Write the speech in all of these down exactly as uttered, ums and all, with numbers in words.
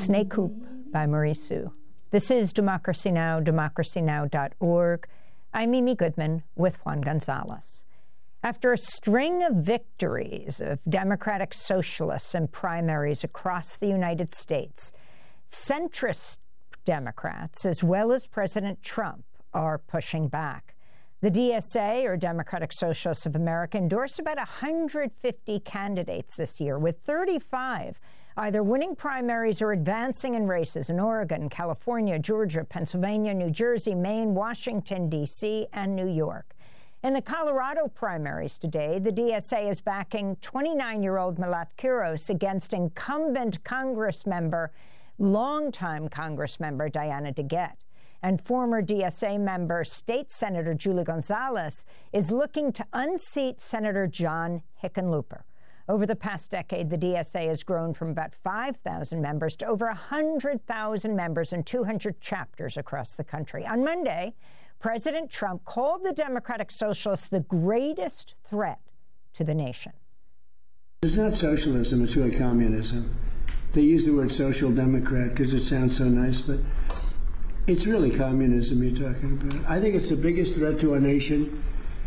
Snake Hoop by Marie Sue. This is Democracy Now!, democracy now dot org. I'm Mimi Goodman with Juan Gonzalez. After a string of victories of Democratic Socialists in primaries across the United States, centrist Democrats, as well as President Trump, are pushing back. The D S A, or Democratic Socialists of America, endorsed about one hundred fifty candidates this year, with thirty-five either winning primaries or advancing in races in Oregon, California, Georgia, Pennsylvania, New Jersey, Maine, Washington, D C, and New York. In the Colorado primaries today, the D S A is backing twenty-nine-year-old Milat Quiros against incumbent Congress member, longtime Congress member Diana DeGette. And former D S A member, State Senator Julie Gonzalez, is looking to unseat Senator John Hickenlooper. Over the past decade, the D S A has grown from about five thousand members to over one hundred thousand members in two hundred chapters across the country. On Monday, President Trump called the Democratic Socialists the greatest threat to the nation. It's not socialism, it's really communism. They use the word social democrat because it sounds so nice, but it's really communism you're talking about. I think it's the biggest threat to our nation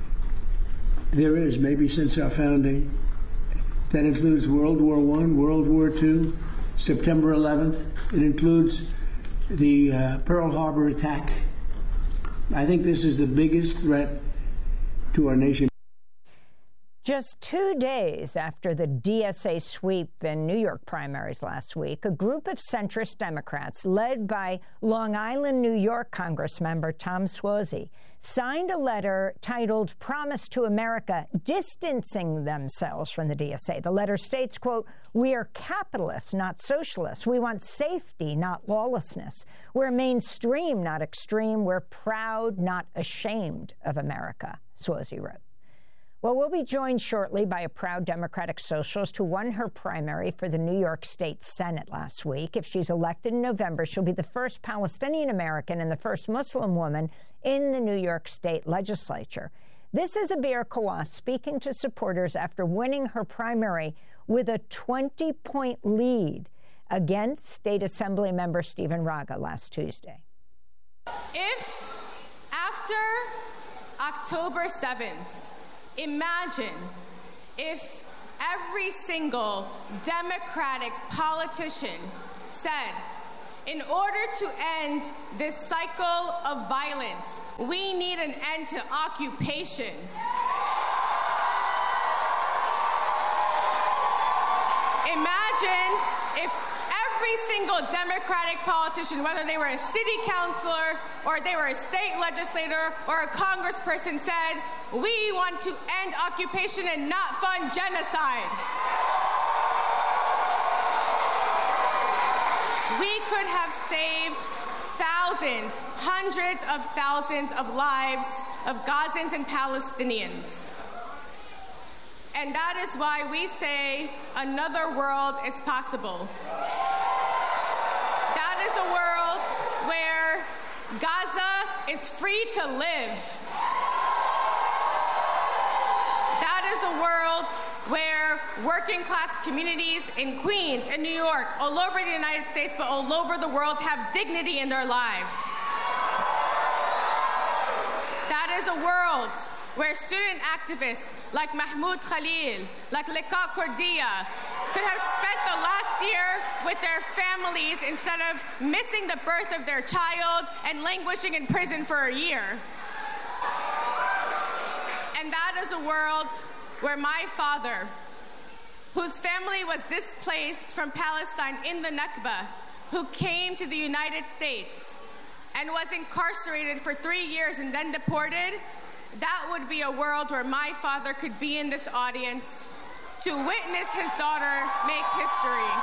there is, maybe since our founding. That includes World War One, World War Two, September eleventh. It includes the uh, Pearl Harbor attack. I think this is the biggest threat to our nation. Just two days after the D S A sweep in New York primaries last week, a group of centrist Democrats, led by Long Island, New York Congressmember Tom Suozzi, signed a letter titled Promise to America, distancing themselves from the D S A. The letter states, quote, "We are capitalists, not socialists. We want safety, not lawlessness. We're mainstream, not extreme. We're proud, not ashamed of America," Suozzi wrote. Well, we'll be joined shortly by a proud Democratic Socialist who won her primary for the New York State Senate last week. If she's elected in November, she'll be the first Palestinian-American and the first Muslim woman in the New York State legislature. This is Abir Kawas speaking to supporters after winning her primary with a twenty-point lead against State Assembly member Stephen Raga last Tuesday. If after October seventh, imagine if every single Democratic politician said, in order to end this cycle of violence, we need an end to occupation. Imagine if every single Democratic politician, whether they were a city councilor or they were a state legislator or a congressperson, said, we want to end occupation and not fund genocide. We could have saved thousands, hundreds of thousands of lives of Gazans and Palestinians. And that is why we say another world is possible. That is a world where Gaza is free to live. That is a world where working class communities in Queens and New York, all over the United States, but all over the world, have dignity in their lives. That is a world where student activists like Mahmoud Khalil, like Liqa Kurdiya, could have spent the last year with their families instead of missing the birth of their child and languishing in prison for a year. And that is a world where my father, whose family was displaced from Palestine in the Nakba, who came to the United States and was incarcerated for three years and then deported, that would be a world where my father could be in this audience to witness his daughter make history.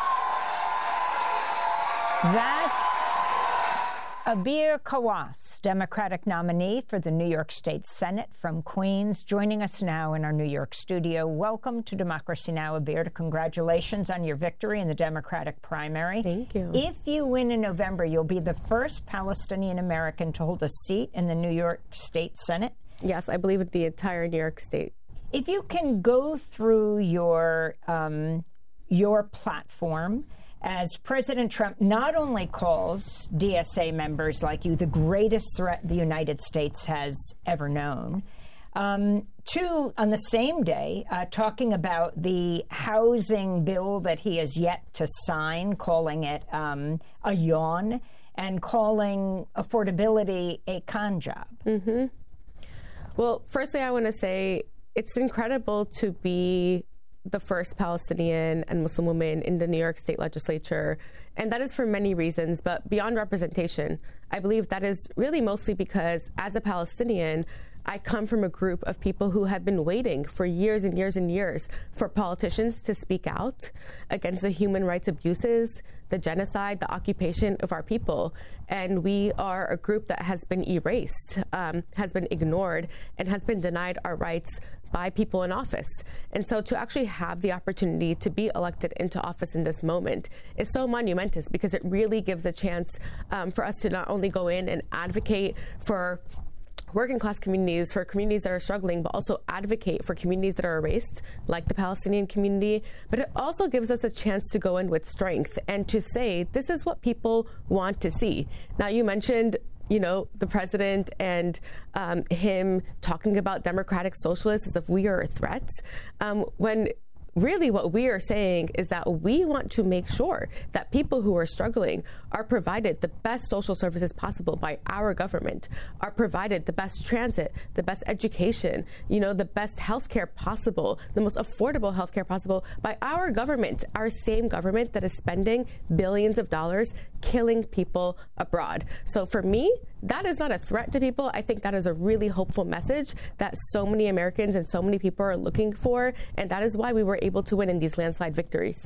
That's Abir Kawas, Democratic nominee for the New York State Senate from Queens, joining us now in our New York studio. Welcome to Democracy Now!, Abir. Congratulations on your victory in the Democratic primary. Thank you. If you win in November, you'll be the first Palestinian American to hold a seat in the New York State Senate. Yes, I believe in the entire New York State. If you can go through your um, your platform as President Trump not only calls D S A members like you the greatest threat the United States has ever known, um, two, on the same day, uh, talking about the housing bill that he has yet to sign, calling it um, a yawn, and calling affordability a con job. Mm-hmm. Well, firstly, I want to say it's incredible to be the first Palestinian and Muslim woman in the New York State legislature. And that is for many reasons, but beyond representation, I believe that is really mostly because as a Palestinian, I come from a group of people who have been waiting for years and years and years for politicians to speak out against the human rights abuses, the genocide, the occupation of our people. And we are a group that has been erased, um, has been ignored, and has been denied our rights by people in office. And so to actually have the opportunity to be elected into office in this moment is so monumentous, because it really gives a chance um, for us to not only go in and advocate for working class communities, for communities that are struggling, but also advocate for communities that are erased, like the Palestinian community. But it also gives us a chance to go in with strength and to say, this is what people want to see. Now, you mentioned, you know, the president and um, him talking about democratic socialists as if we are a threat. Um, when Really, what we are saying is that we want to make sure that people who are struggling are provided the best social services possible by our government, are provided the best transit, the best education, you know, the best healthcare possible, the most affordable healthcare possible by our government, our same government that is spending billions of dollars killing people abroad. So for me, that is not a threat to people. I think that is a really hopeful message that so many Americans and so many people are looking for, and that is why we were able to win in these landslide victories.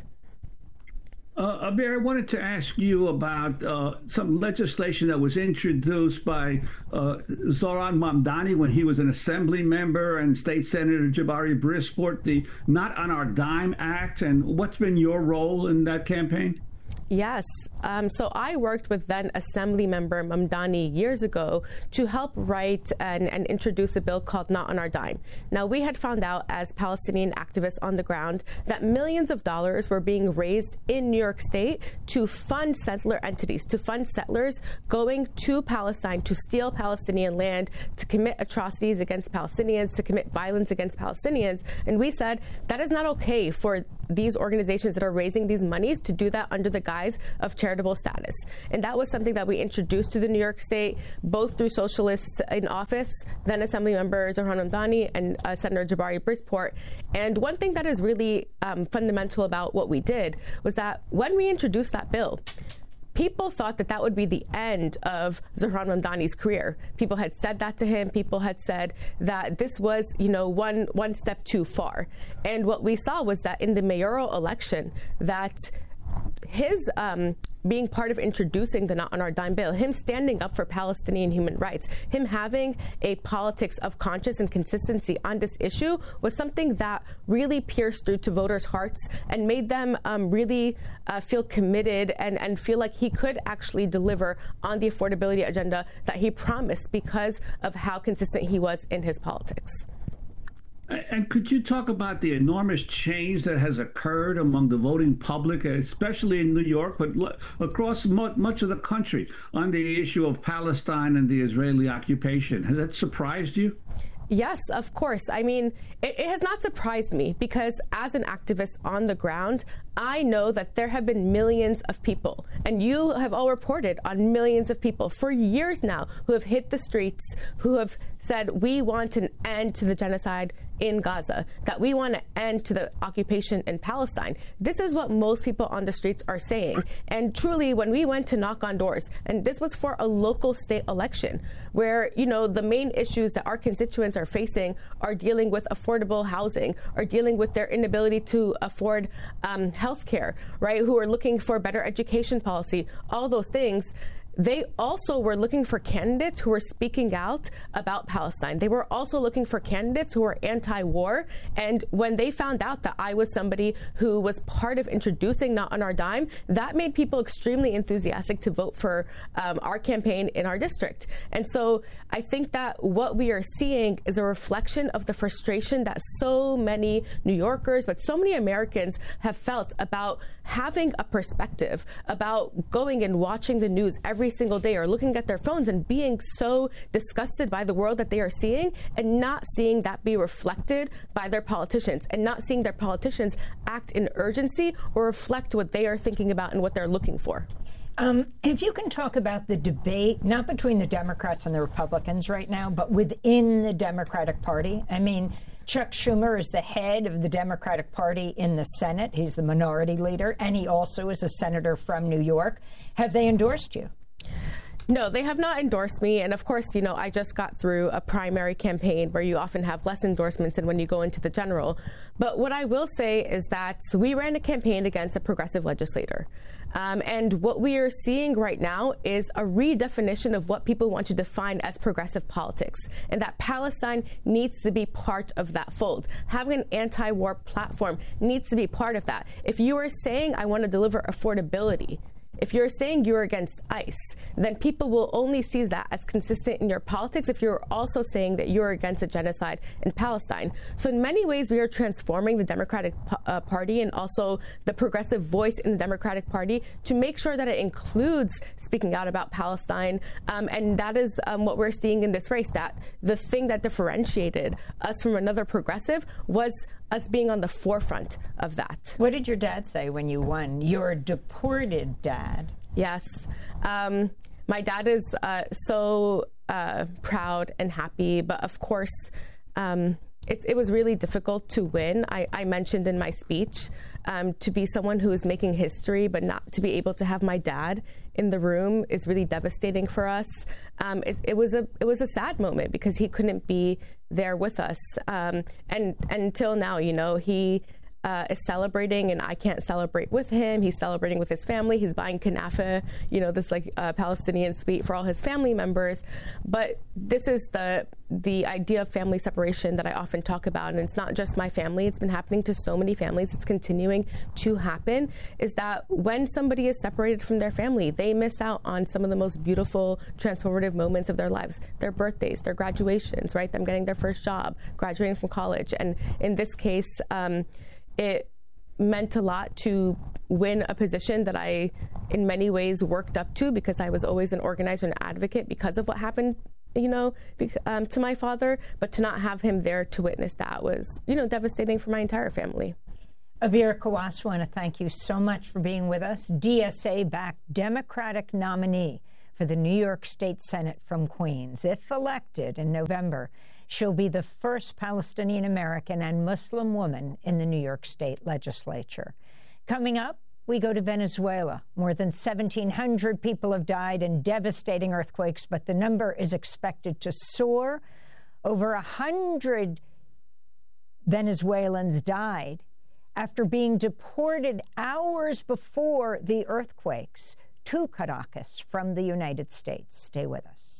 Uh, Abir, I wanted to ask you about uh, some legislation that was introduced by uh, Zohran Mamdani when he was an assembly member, and State Senator Jabari Brisport, the Not on Our Dime Act. And what's been your role in that campaign? Yes. Um, so I worked with then Assembly Member Mamdani years ago to help write and, and introduce a bill called Not on Our Dime. Now, we had found out as Palestinian activists on the ground that millions of dollars were being raised in New York State to fund settler entities, to fund settlers going to Palestine to steal Palestinian land, to commit atrocities against Palestinians, to commit violence against Palestinians. And we said that is not okay for these organizations that are raising these monies to do that under the guise of charitable status. And that was something that we introduced to the New York State, both through socialists in office, then Assembly Member Zohran Mamdani and uh, Senator Jabari Brisport. And one thing that is really um, fundamental about what we did was that when we introduced that bill, people thought that that would be the end of Zohran Mamdani's career. People had said that to him. People had said that this was, you know, one one step too far. And what we saw was that in the mayoral election, that his um, being part of introducing the Not on Our Dime bill, him standing up for Palestinian human rights, him having a politics of conscience and consistency on this issue was something that really pierced through to voters' hearts and made them um, really uh, feel committed and, and feel like he could actually deliver on the affordability agenda that he promised because of how consistent he was in his politics. And could you talk about the enormous change that has occurred among the voting public, especially in New York, but across much of the country, on the issue of Palestine and the Israeli occupation? Has that surprised you? Yes, of course. I mean, it, it has not surprised me because as an activist on the ground, I know that there have been millions of people, and you have all reported on millions of people for years now who have hit the streets, who have said, we want an end to the genocide in Gaza, that we want an end to the occupation in Palestine. This is what most people on the streets are saying. And truly, when we went to knock on doors, and this was for a local state election, where, you know, the main issues that our constituents are facing are dealing with affordable housing, are dealing with their inability to afford um, health care, right, who are looking for better education policy, all those things. they also were looking for candidates who were speaking out about Palestine. They were also looking for candidates who were anti-war. And when they found out that I was somebody who was part of introducing Not on Our Dime, that made people extremely enthusiastic to vote for um, our campaign in our district. And so I think that what we are seeing is a reflection of the frustration that so many New Yorkers, but so many Americans have felt about having a perspective, about going and watching the news every single day or looking at their phones and being so disgusted by the world that they are seeing and not seeing that be reflected by their politicians and not seeing their politicians act in urgency or reflect what they are thinking about and what they're looking for. Um, if you can talk about the debate, not between the Democrats and the Republicans right now, but within the Democratic Party. I mean, Chuck Schumer is the head of the Democratic Party in the Senate. He's the minority leader, and he also is a senator from New York. Have they endorsed you? No, they have not endorsed me. And of course, you know, I just got through a primary campaign where you often have less endorsements than when you go into the general. But what I will say is that we ran a campaign against a progressive legislator. Um, and what we are seeing right now is a redefinition of what people want to define as progressive politics, and that Palestine needs to be part of that fold. Having an anti-war platform needs to be part of that. If you are saying, I want to deliver affordability, if you're saying you're against ICE, then people will only see that as consistent in your politics if you're also saying that you're against a genocide in Palestine. So in many ways, we are transforming the Democratic uh, Party and also the progressive voice in the Democratic Party to make sure that it includes speaking out about Palestine. Um, and that is um, what we're seeing in this race, that the thing that differentiated us from another progressive was us being on the forefront of that. What did your dad say when you won? Your deported dad. Yes. Um, my dad is uh, so uh, proud and happy, but of course, um, it, it was really difficult to win. I, I mentioned in my speech um, to be someone who is making history, but not to be able to have my dad in the room is really devastating for us. Um, it, it was a it was a sad moment because he couldn't be there with us, um, and, and until now, you know, he uh, is celebrating, and I can't celebrate with him. He's celebrating with his family. He's buying kanafa, you know, this like uh, Palestinian sweet for all his family members. But this is the the idea of family separation that I often talk about, and it's not just my family. It's been happening to so many families. It's continuing to happen, is that when somebody is separated from their family, they miss out on some of the most beautiful, transformative moments of their lives, their birthdays, their graduations, right? Them getting their first job, graduating from college. And in this case, um, it meant a lot to win a position that I, in many ways, worked up to because I was always an organizer and advocate because of what happened, you know, um, to my father. But to not have him there to witness that was, you know, devastating for my entire family. Abir Kawas, I want to thank you so much for being with us. D S A-backed Democratic nominee for the New York State Senate from Queens. If elected in November, she'll be the first Palestinian American and Muslim woman in the New York State legislature. Coming up, we go to Venezuela. More than seventeen hundred people have died in devastating earthquakes, but the number is expected to soar. Over one hundred Venezuelans died after being deported hours before the earthquakes to Caracas from the United States. Stay with us.